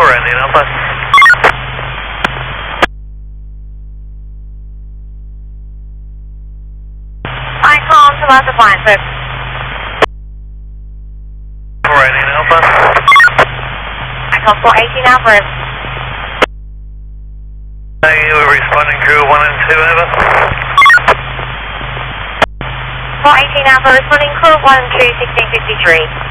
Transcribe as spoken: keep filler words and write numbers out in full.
four Indian Alpha. I calm to last appliance, sir. four Indian Alpha. I call four eighteen Alpha. Are you responding crew one and two, over? four eighteen Alpha, responding crew one two, sixteen fifty-three.